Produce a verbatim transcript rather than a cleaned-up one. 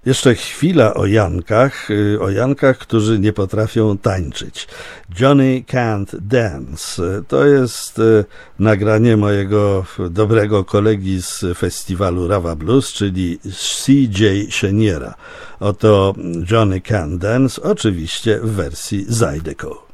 Jeszcze chwila o Jankach, o Jankach, którzy nie potrafią tańczyć. Johnny Can't Dance. To jest nagranie mojego dobrego kolegi z festiwalu Rawa Blues, czyli C J Cheniera. Oto Johnny Can't Dance, oczywiście w wersji Zydeco.